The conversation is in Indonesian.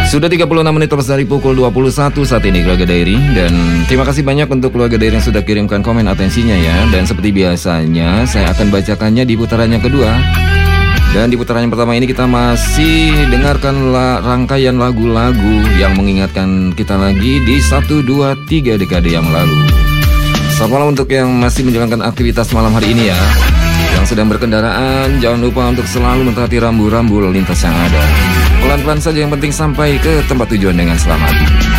Sudah 36 menit terus dari pukul 21 saat ini keluarga Diary. Dan terima kasih banyak untuk keluarga Diary yang sudah kirimkan komen atensinya ya. Dan seperti biasanya saya akan bacakannya di putaran yang kedua. Dan di putaran yang pertama ini kita masih dengarkan rangkaian lagu-lagu yang mengingatkan kita lagi di 1, 2, 3 dekade yang lalu. Selamat malam untuk yang masih menjalankan aktivitas malam hari ini ya. Yang sedang berkendaraan, jangan lupa untuk selalu mentaati rambu-rambu lalu lintas yang ada. Pelan-pelan saja, yang penting sampai ke tempat tujuan dengan selamat.